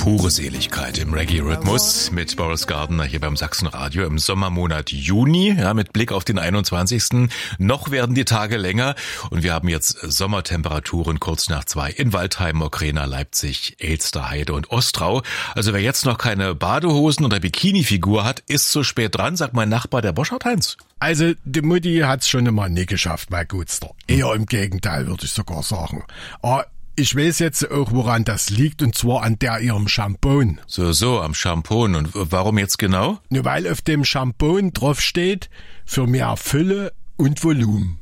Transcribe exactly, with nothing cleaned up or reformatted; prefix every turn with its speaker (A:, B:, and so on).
A: Pure Seligkeit im Reggae-Rhythmus mit Boris Gardner hier beim Sachsenradio im Sommermonat Juni, ja, mit Blick auf den einundzwanzigsten Noch werden die Tage länger und wir haben jetzt Sommertemperaturen kurz nach zwei in Waldheim, Mockrena, Leipzig, Elsterheide und Ostrau. Also wer jetzt noch keine Badehosen oder Bikini-Figur hat, ist zu spät dran, sagt mein Nachbar, der Boschert Heinz.
B: Also, die Mutti hat's schon einmal nie geschafft, mein Gutster. Eher im Gegenteil, würde ich sogar sagen. Aber ich weiß jetzt auch, woran das liegt, und zwar an der ihrem Shampoo.
A: So, so, am Shampoo. Und warum jetzt genau?
B: Nur weil auf dem Shampoo drauf steht, für mehr Fülle und Volumen.